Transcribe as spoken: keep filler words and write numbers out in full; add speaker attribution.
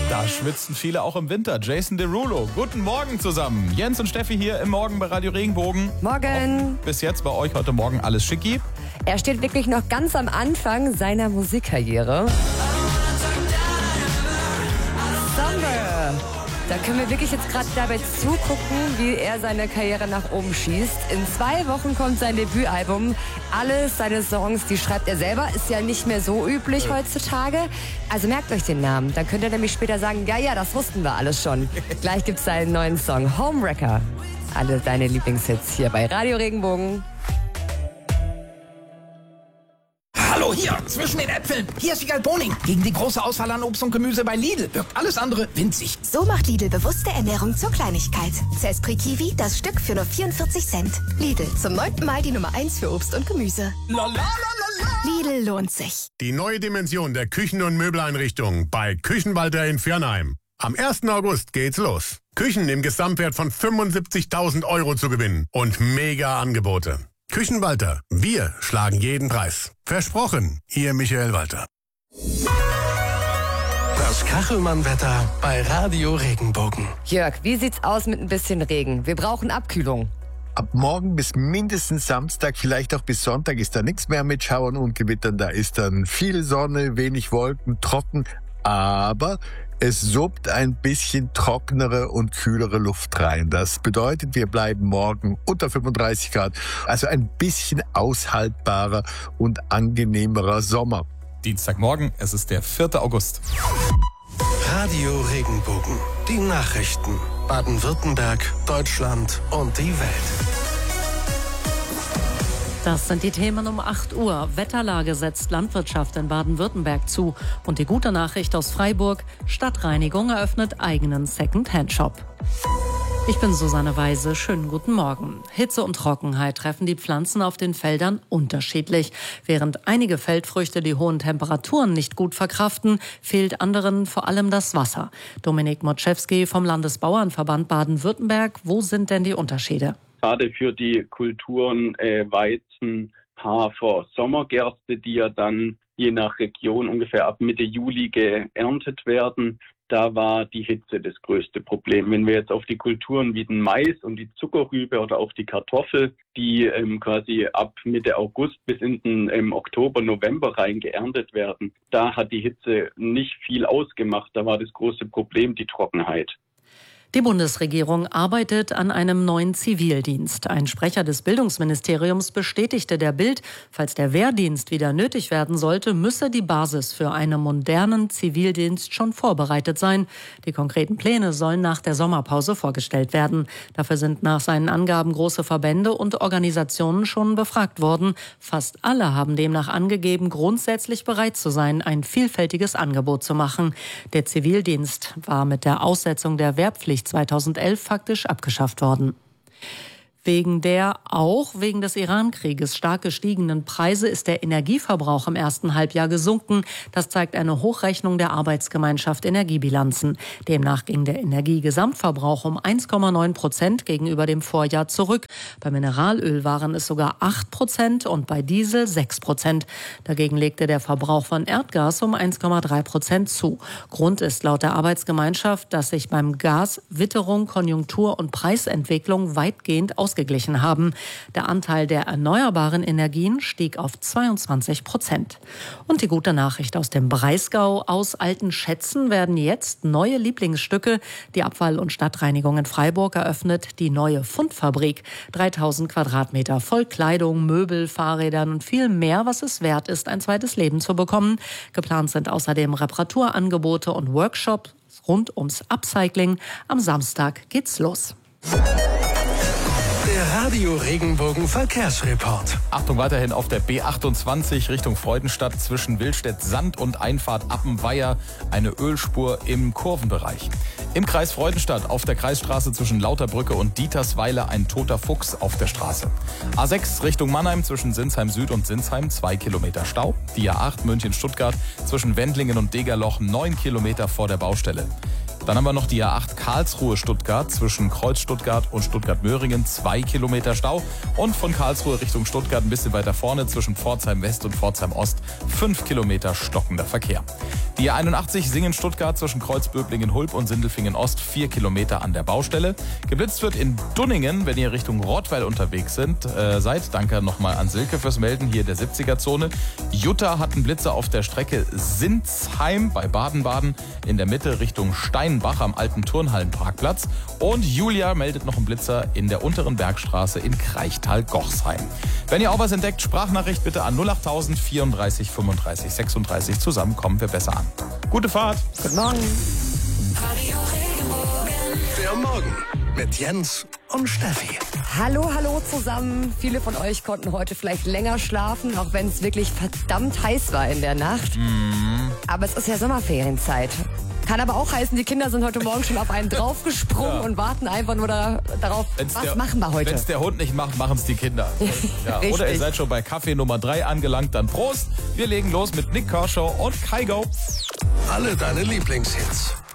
Speaker 1: Da schwitzen viele auch im Winter. Jason Derulo, guten Morgen zusammen. Jens und Steffi hier im Morgen bei Radio Regenbogen.
Speaker 2: Morgen.
Speaker 1: Auch bis jetzt bei euch heute Morgen alles schicki.
Speaker 2: Er steht wirklich noch ganz am Anfang seiner Musikkarriere. Summer. Da können wir wirklich jetzt gerade dabei zugucken, wie er seine Karriere nach oben schießt. In zwei Wochen kommt sein Debütalbum. Alle seine Songs, die schreibt er selber. Ist ja nicht mehr so üblich heutzutage. Also merkt euch den Namen. Dann könnt ihr nämlich später sagen, ja, ja, das wussten wir alles schon. Gleich gibt's seinen neuen Song, Homewrecker. Alle deine Lieblingshits hier bei Radio Regenbogen.
Speaker 3: Hallo, hier, zwischen den Äpfeln. Hier ist Wiegald Boning. Gegen die große Auswahl an Obst und Gemüse bei Lidl wirkt alles andere winzig.
Speaker 4: So macht Lidl bewusste Ernährung zur Kleinigkeit. Zespri Kiwi, das Stück für nur vierundvierzig Cent. Lidl, zum neunten Mal die Nummer eins für Obst und Gemüse.
Speaker 3: La, la, la, la, la.
Speaker 4: Lidl lohnt sich.
Speaker 5: Die neue Dimension der Küchen- und Möbeleinrichtungen bei Küchenwalter in Viernheim. Am ersten August geht's los. Küchen im Gesamtwert von fünfundsiebzigtausend Euro zu gewinnen und mega Angebote. Küchenwalter, wir schlagen jeden Preis. Versprochen, Ihr Michael Walter.
Speaker 6: Das Kachelmann-Wetter bei Radio Regenbogen.
Speaker 2: Jörg, wie sieht's aus mit ein bisschen Regen? Wir brauchen Abkühlung.
Speaker 7: Ab morgen bis mindestens Samstag, vielleicht auch bis Sonntag ist da nichts mehr mit Schauern und Gewittern. Da ist dann viel Sonne, wenig Wolken, trocken, aber es suppt ein bisschen trockenere und kühlere Luft rein. Das bedeutet, wir bleiben morgen unter fünfunddreißig Grad. Also ein bisschen aushaltbarer und angenehmerer Sommer.
Speaker 1: Dienstagmorgen, es ist der vierte August.
Speaker 6: Radio Regenbogen. Die Nachrichten. Baden-Württemberg, Deutschland und die Welt.
Speaker 8: Das sind die Themen um acht Uhr. Wetterlage setzt Landwirtschaft in Baden-Württemberg zu. Und die gute Nachricht aus Freiburg: Stadtreinigung eröffnet eigenen Second-Hand-Shop. Ich bin Susanne Weise. Schönen guten Morgen. Hitze und Trockenheit treffen die Pflanzen auf den Feldern unterschiedlich. Während einige Feldfrüchte die hohen Temperaturen nicht gut verkraften, fehlt anderen vor allem das Wasser. Dominik Motschewski vom Landesbauernverband Baden-Württemberg. Wo sind denn die Unterschiede?
Speaker 9: Gerade für die Kulturen äh, Weizen, Hafer, Sommergerste, die ja dann je nach Region ungefähr ab Mitte Juli geerntet werden, da war die Hitze das größte Problem. Wenn wir jetzt auf die Kulturen wie den Mais und die Zuckerrübe oder auch die Kartoffel, die ähm, quasi ab Mitte August bis in den ähm, Oktober, November rein geerntet werden, da hat die Hitze nicht viel ausgemacht. Da war das große Problem die Trockenheit.
Speaker 8: Die Bundesregierung arbeitet an einem neuen Zivildienst. Ein Sprecher des Bildungsministeriums bestätigte der Bild, falls der Wehrdienst wieder nötig werden sollte, müsse die Basis für einen modernen Zivildienst schon vorbereitet sein. Die konkreten Pläne sollen nach der Sommerpause vorgestellt werden. Dafür sind nach seinen Angaben große Verbände und Organisationen schon befragt worden. Fast alle haben demnach angegeben, grundsätzlich bereit zu sein, ein vielfältiges Angebot zu machen. Der Zivildienst war mit der Aussetzung der Wehrpflicht zweitausendelf faktisch abgeschafft worden. Wegen der auch wegen des Iran-Krieges stark gestiegenen Preise ist der Energieverbrauch im ersten Halbjahr gesunken. Das zeigt eine Hochrechnung der Arbeitsgemeinschaft Energiebilanzen. Demnach ging der Energiegesamtverbrauch um eins Komma neun Prozent gegenüber dem Vorjahr zurück. Bei Mineralöl waren es sogar acht Prozent und bei Diesel sechs Prozent. Dagegen legte der Verbrauch von Erdgas um eins Komma drei Prozent zu. Grund ist laut der Arbeitsgemeinschaft, dass sich beim Gas Witterung, Konjunktur und Preisentwicklung weitgehend ausgeglichen haben. Der Anteil der erneuerbaren Energien stieg auf zweiundzwanzig Prozent. Und die gute Nachricht aus dem Breisgau: Aus alten Schätzen werden jetzt neue Lieblingsstücke. Die Abfall- und Stadtreinigung in Freiburg eröffnet die neue Fundfabrik. dreitausend Quadratmeter voll Kleidung, Möbel, Fahrrädern und viel mehr, was es wert ist, ein zweites Leben zu bekommen. Geplant sind außerdem Reparaturangebote und Workshops rund ums Upcycling. Am Samstag geht's los.
Speaker 6: Der Radio Regenbogen Verkehrsreport.
Speaker 1: Achtung, weiterhin auf der B achtundzwanzig Richtung Freudenstadt zwischen Wildstedt-Sand und Einfahrt Appenweier eine Ölspur im Kurvenbereich. Im Kreis Freudenstadt auf der Kreisstraße zwischen Lauterbrücke und Dietersweiler ein toter Fuchs auf der Straße. A sechs Richtung Mannheim zwischen Sinsheim Süd und Sinsheim zwei Kilometer Stau. Die A acht München-Stuttgart zwischen Wendlingen und Degerloch neun Kilometer vor der Baustelle. Dann haben wir noch die A acht Karlsruhe-Stuttgart zwischen Kreuz Stuttgart und Stuttgart-Möhringen, zwei Kilometer Stau. Und von Karlsruhe Richtung Stuttgart ein bisschen weiter vorne zwischen Pforzheim West und Pforzheim Ost, fünf Kilometer stockender Verkehr. Die A einundachtzig Singen-Stuttgart zwischen Kreuzböblingen-Hulb und Sindelfingen-Ost, vier Kilometer an der Baustelle. Geblitzt wird in Dunningen, wenn ihr Richtung Rottweil unterwegs sind, äh, seid. Danke nochmal an Silke fürs Melden, hier der siebziger-Zone. Jutta hat einen Blitzer auf der Strecke Sinzheim bei Baden-Baden, in der Mitte Richtung Steinbach am alten Turnhallenparkplatz. Und Julia meldet noch einen Blitzer in der unteren Bergstraße in Kraichtal-Gochsheim. Wenn ihr auch was entdeckt, Sprachnachricht bitte an null achttausend vierunddreißig fünfunddreißig sechsunddreißig. Zusammen kommen wir besser an. Gute Fahrt.
Speaker 2: Guten Morgen.
Speaker 6: Der Morgen mit Jens und Steffi.
Speaker 2: Hallo, hallo zusammen. Viele von euch konnten heute vielleicht länger schlafen, auch wenn es wirklich verdammt heiß war in der Nacht.
Speaker 1: Mm.
Speaker 2: Aber es ist ja Sommerferienzeit. Kann aber auch heißen, die Kinder sind heute Morgen schon auf einen draufgesprungen ja. und warten einfach nur da, darauf, wenn's was der, machen wir heute.
Speaker 1: Wenn es der Hund nicht macht, machen es die Kinder. Ja. Oder ihr seid schon bei Kaffee Nummer drei angelangt, dann Prost. Wir legen los mit Nick Kershaw und Kygo.
Speaker 6: Alle deine Lieblingshits.